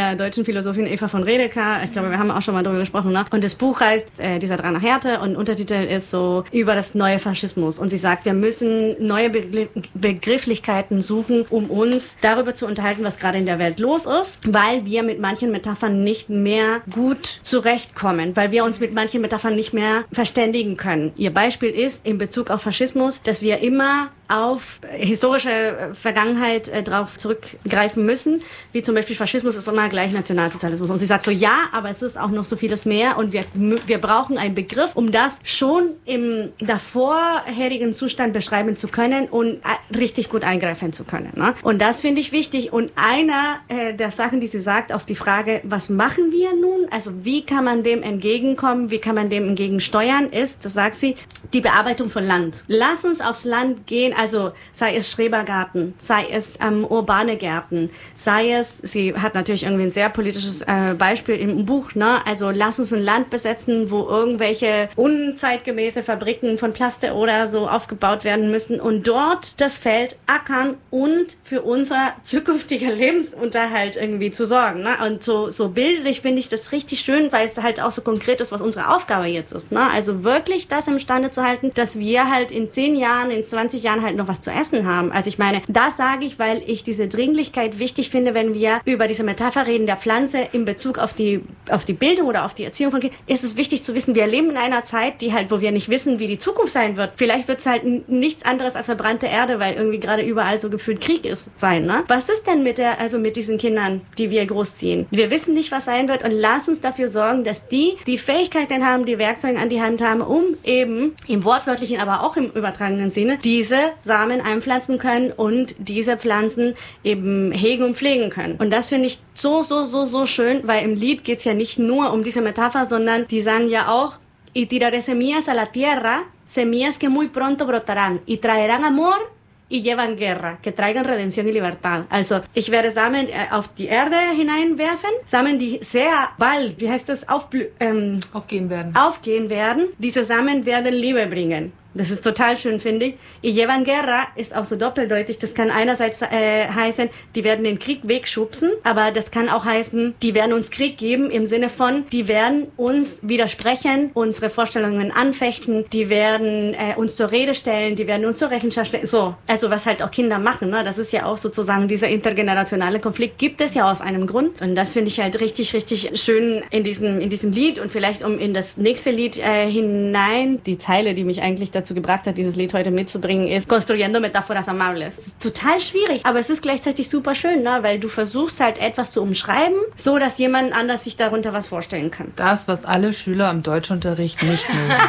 der deutschen Philosophin Eva von Redeker. Ich glaube, wir haben auch schon mal darüber gesprochen. Ne? Und das Buch heißt Dieser Drang nach Härte und Untertitel ist so über das neue Faschismus. Und sie sagt, wir müssen neue Begrifflichkeiten suchen, um uns darüber zu unterhalten, was gerade in der Welt los ist, weil wir mit manchen Metaphern nicht mehr gut zurechtkommen, weil wir uns mit manchen Metaphern nicht mehr verständigen können. Ihr Beispiel ist in Bezug auf Faschismus, dass wir immer auf historische Vergangenheit drauf zurückgreifen müssen, wie zum Beispiel Faschismus ist immer gleich Nationalsozialismus. Und sie sagt so, ja, aber es ist auch noch so vieles mehr und wir brauchen einen Begriff, um das schon im davorherigen Zustand beschreiben zu können und richtig gut eingreifen zu können. Ne? Und das finde ich wichtig. Und einer der Sachen, die sie sagt, auf die Frage, was machen wir nun? Also wie kann man dem entgegenkommen? Wie kann man dem entgegensteuern? Ist, das sagt sie, die Bearbeitung von Land. Lass uns aufs Land gehen, also sei es Schrebergarten, sei es urbane Gärten, sei es, sie hat natürlich irgendwie ein sehr politisches Beispiel im Buch, ne? Also lass uns ein Land besetzen, wo irgendwelche unzeitgemäße Fabriken von Plaste oder so aufgebaut werden müssen und dort das Feld ackern und für unser zukünftiger Lebensunterhalt irgendwie zu sorgen. Ne? Und so bildlich finde ich das richtig schön, weil es halt auch so konkret ist, was unsere Aufgabe jetzt ist. Ne? Also wirklich das imstande zu halten, dass wir halt in 10 Jahren, in 20 Jahren halt noch was zu essen haben. Also ich meine, das sage ich, weil ich diese Dringlichkeit wichtig finde, wenn wir über diese Metapher reden der Pflanze in Bezug auf die Bildung oder auf die Erziehung von Kindern, ist es wichtig zu wissen, wir leben in einer Zeit, die halt, wo wir nicht wissen, wie die Zukunft sein wird. Vielleicht wird es halt nichts anderes als verbrannte Erde, weil irgendwie gerade überall so gefühlt Krieg ist, sein, ne? Was ist denn mit diesen Kindern, die wir großziehen? Wir wissen nicht, was sein wird und lass uns dafür sorgen, dass die Fähigkeiten haben, die Werkzeuge an die Hand haben, um eben im wortwörtlichen, aber auch im übertragenen Sinne diese Samen einpflanzen können und diese Pflanzen eben hegen und pflegen können. Und das finde ich so schön, weil im Lied geht's ja nicht nur um diese Metapher, sondern die sagen ja auch, y tiraré semillas a la tierra, semillas que muy pronto brotarán y traerán amor y llevan guerra, que traigan redención y libertad. Also, ich werde Samen auf die Erde hineinwerfen, Samen, die sehr bald, wie heißt das, aufgehen werden. Diese Samen werden Liebe bringen. Das ist total schön, finde ich. Y llevan guerra ist auch so doppeldeutig. Das kann einerseits heißen, die werden den Krieg wegschubsen, aber das kann auch heißen, die werden uns Krieg geben im Sinne von, die werden uns widersprechen, unsere Vorstellungen anfechten, die werden uns zur Rede stellen, die werden uns zur Rechenschaft stellen. So, also was halt auch Kinder machen, ne? Das ist ja auch sozusagen dieser intergenerationale Konflikt, gibt es ja aus einem Grund. Und das finde ich halt richtig, richtig schön in diesem Lied und vielleicht um in das nächste Lied hinein, die Zeile, die mich eigentlich dazu gebracht hat, dieses Lied heute mitzubringen, ist Construyendo Metáforas Amables. Das ist total schwierig, aber es ist gleichzeitig super schön, ne? Weil du versuchst halt etwas zu umschreiben, so dass jemand anders sich darunter was vorstellen kann. Das, was alle Schüler im Deutschunterricht nicht mögen.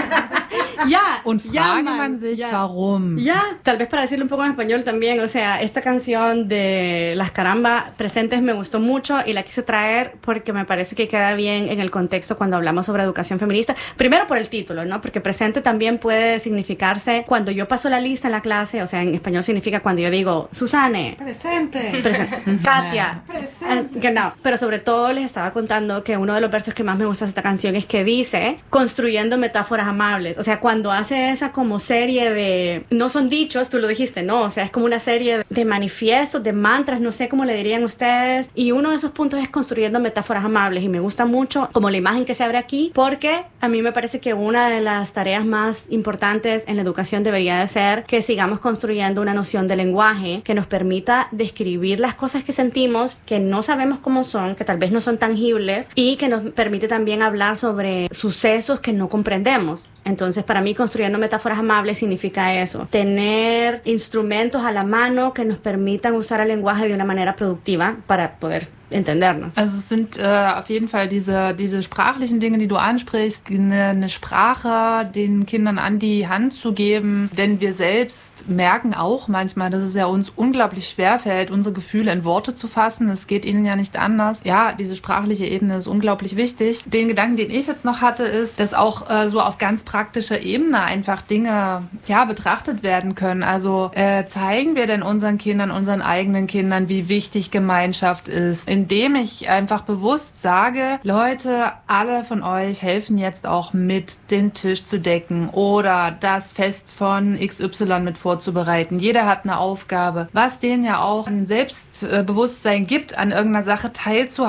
Ja, und frage man sich, warum. Ya, tal vez para decirlo un poco en español también, o sea, esta canción de Las Carambas Presentes me gustó mucho y la quise traer porque me parece que queda bien en el contexto cuando hablamos sobre educación feminista. Primero por el título, ¿no? Porque presente también puede significarse cuando yo paso la lista en la clase, o sea, en español significa cuando yo digo, Susane. Presente. Katia. Presente. Genau. Pero sobre todo les estaba contando que uno de los versos que más me gusta de esta canción es que dice, construyendo metáforas amables. O sea, cuando hace esa como serie de, no son dichos, tú lo dijiste, ¿no? O sea, es como una serie de manifiestos, de mantras, no sé cómo le dirían ustedes. Y uno de esos puntos es construyendo metáforas amables. Y me gusta mucho como la imagen que se abre aquí, porque a mí me parece que una de las tareas más importantes en la educación debería de ser que sigamos construyendo una noción de lenguaje que nos permita describir las cosas que sentimos, que no sabemos cómo son, que tal vez no son tangibles, y que nos permite también hablar sobre sucesos que no comprendemos. Entonces, para mí, construyendo metáforas amables significa eso. Tener instrumentos a la mano que nos permitan usar el lenguaje de una manera productiva para poder entendernos. Also es sind auf jeden Fall diese sprachlichen Dinge, die du ansprichst, eine Sprache den Kindern an die Hand zu geben, denn wir selbst merken auch manchmal, dass es ja uns unglaublich schwerfällt, unsere Gefühle in Worte zu fassen. Es geht ihnen ja nicht anders. Ja, diese sprachliche Ebene ist unglaublich wichtig. Den Gedanken, den ich jetzt noch hatte, ist, dass auch so auf ganz praktischer Ebene einfach Dinge betrachtet werden können. Also zeigen wir denn unseren Kindern, unseren eigenen Kindern, wie wichtig Gemeinschaft ist, indem ich einfach bewusst sage, Leute, alle von euch helfen jetzt auch mit, den Tisch zu decken oder das Fest von XY mit vorzubereiten. Jeder hat eine Aufgabe, was denen ja auch ein Selbstbewusstsein gibt, an irgendeiner Sache teilzuhaben.